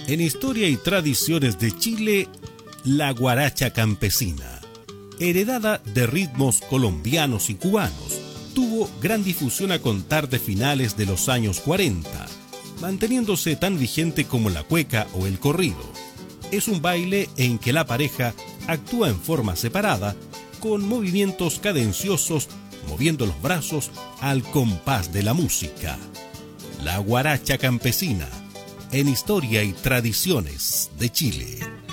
En historia y tradiciones de Chile, la guaracha campesina, heredada de ritmos colombianos y cubanos, tuvo gran difusión a contar de finales de los años 40, manteniéndose tan vigente como la cueca o el corrido. Es un baile en que la pareja actúa en forma separada, con movimientos cadenciosos, moviendo los brazos al compás de la música. La guaracha campesina, en historia y tradiciones de Chile.